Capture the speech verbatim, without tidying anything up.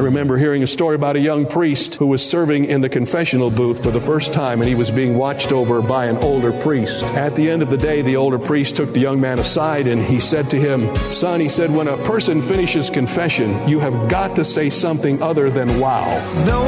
remember hearing a story about a young priest who was serving in the confessional booth for the first time, and he was being watched over by an older priest. At the end of the day, the older priest took the young man aside and he said to him, "Son," he said, "when a person finishes confession, you have got to say something other than wow." No